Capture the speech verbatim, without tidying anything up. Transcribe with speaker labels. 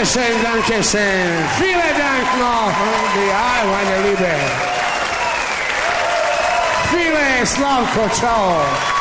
Speaker 1: Dankeschön, Dankeschön. Vielen Dank noch, ja, meine Liebe. Viele Slavko, ciao.